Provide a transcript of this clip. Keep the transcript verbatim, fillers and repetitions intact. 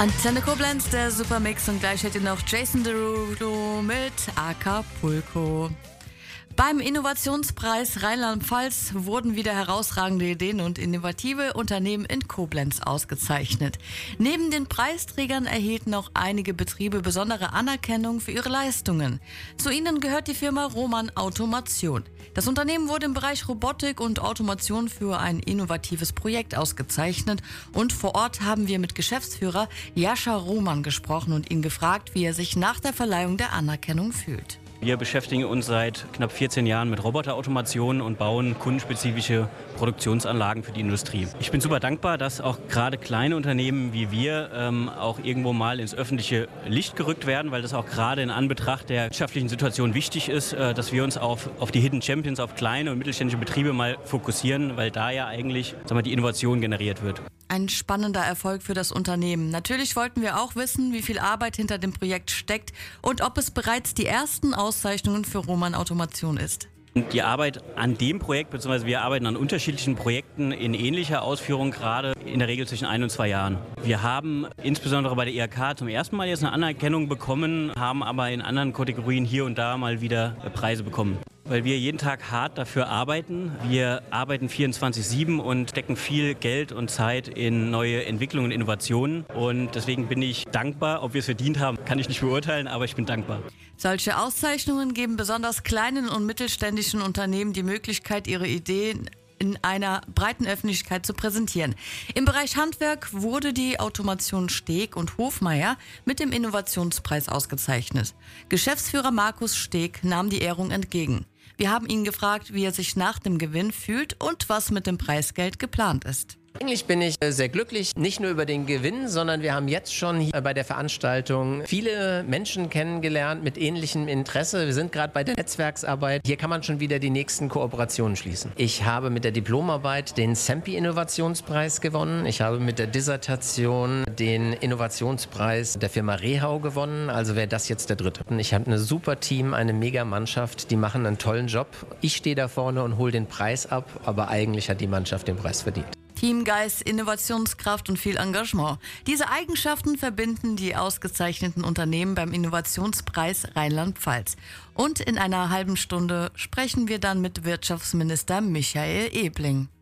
Antenne Koblenz, der Supermix, und gleich hört ihr noch Jason Derulo mit Acapulco. Beim Innovationspreis Rheinland-Pfalz wurden wieder herausragende Ideen und innovative Unternehmen in Koblenz ausgezeichnet. Neben den Preisträgern erhielten auch einige Betriebe besondere Anerkennung für ihre Leistungen. Zu ihnen gehört die Firma Roman Automation. Das Unternehmen wurde im Bereich Robotik und Automation für ein innovatives Projekt ausgezeichnet. Und vor Ort haben wir mit Geschäftsführer Jascha Roman gesprochen und ihn gefragt, wie er sich nach der Verleihung der Anerkennung fühlt. Wir beschäftigen uns seit knapp vierzehn Jahren mit Roboterautomation und bauen kundenspezifische Produktionsanlagen für die Industrie. Ich bin super dankbar, dass auch gerade kleine Unternehmen wie wir ähm, auch irgendwo mal ins öffentliche Licht gerückt werden, weil das auch gerade in Anbetracht der wirtschaftlichen Situation wichtig ist, äh, dass wir uns auf, auf die Hidden Champions, auf kleine und mittelständische Betriebe mal fokussieren, weil da ja eigentlich, sagen wir, die Innovation generiert wird. Ein spannender Erfolg für das Unternehmen. Natürlich wollten wir auch wissen, wie viel Arbeit hinter dem Projekt steckt und ob es bereits die ersten Auszeichnungen für Roman Automation ist. Die Arbeit an dem Projekt, beziehungsweise wir arbeiten an unterschiedlichen Projekten in ähnlicher Ausführung, gerade in der Regel zwischen ein und zwei Jahren. Wir haben insbesondere bei der I H K zum ersten Mal jetzt eine Anerkennung bekommen, haben aber in anderen Kategorien hier und da mal wieder Preise bekommen. Weil wir jeden Tag hart dafür arbeiten. Wir arbeiten vierundzwanzig sieben und stecken viel Geld und Zeit in neue Entwicklungen und Innovationen. Und deswegen bin ich dankbar. Ob wir es verdient haben, kann ich nicht beurteilen, aber ich bin dankbar. Solche Auszeichnungen geben besonders kleinen und mittelständischen Unternehmen die Möglichkeit, ihre Ideen in einer breiten Öffentlichkeit zu präsentieren. Im Bereich Handwerk wurde die Automation Steg und Hofmeier mit dem Innovationspreis ausgezeichnet. Geschäftsführer Markus Steg nahm die Ehrung entgegen. Wir haben ihn gefragt, wie er sich nach dem Gewinn fühlt und was mit dem Preisgeld geplant ist. Eigentlich bin ich sehr glücklich, nicht nur über den Gewinn, sondern wir haben jetzt schon hier bei der Veranstaltung viele Menschen kennengelernt mit ähnlichem Interesse. Wir sind gerade bei der Netzwerksarbeit. Hier kann man schon wieder die nächsten Kooperationen schließen. Ich habe mit der Diplomarbeit den Sempi-Innovationspreis gewonnen. Ich habe mit der Dissertation den Innovationspreis der Firma Rehau gewonnen. Also wäre das jetzt der dritte. Ich habe ein super Team, eine Mega-Mannschaft, die machen einen tollen Job. Ich stehe da vorne und hole den Preis ab, aber eigentlich hat die Mannschaft den Preis verdient. Teamgeist, Innovationskraft und viel Engagement. Diese Eigenschaften verbinden die ausgezeichneten Unternehmen beim Innovationspreis Rheinland-Pfalz. Und in einer halben Stunde sprechen wir dann mit Wirtschaftsminister Michael Ebling.